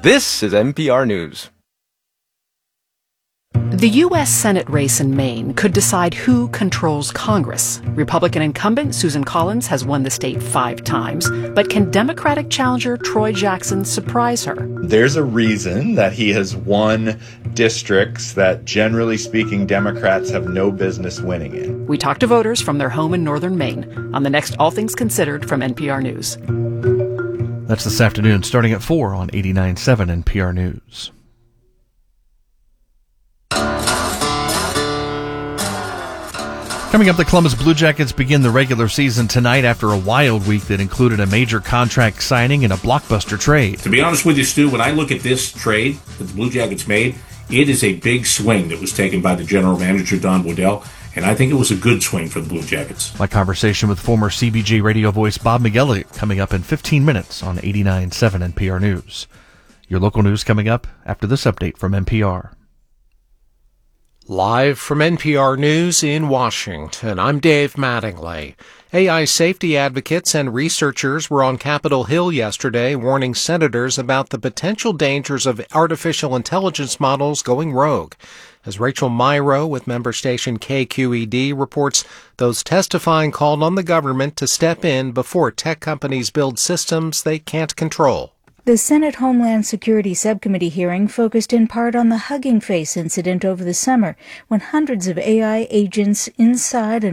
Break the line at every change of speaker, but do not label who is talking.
This is NPR News.
The U.S. Senate race in Maine could decide who controls Congress. Republican incumbent Susan Collins has won the state 5 times, but can Democratic challenger Troy Jackson surprise her?
There's a reason that he has won districts that, generally speaking, Democrats have no business winning in.
We talked to voters from their home in northern Maine on the next All Things Considered from NPR News.
That's this afternoon, starting at 4 on 89.7 NPR News. Coming up, the Columbus Blue Jackets begin the regular season tonight after a wild week that included a major contract signing and a blockbuster trade.
To be honest with you, Stu, when I look at this trade that the Blue Jackets made, it is a big swing that was taken by the general manager, Don Waddell, and I think it was a good swing for the Blue Jackets.
My conversation with former CBJ radio voice Bob McElligott coming up in 15 minutes on 89.7 NPR News. Your local news coming up after this update from NPR.
Live from NPR News in Washington, I'm Dave Mattingly. AI safety advocates and researchers were on Capitol Hill yesterday warning senators about the potential dangers of artificial intelligence models going rogue. As Rachel Myrow with member station KQED reports, those testifying called on the government to step in before tech companies build systems they can't control.
The Senate Homeland Security Subcommittee hearing focused in part on the Hugging Face incident over the summer, when hundreds of AI agents inside an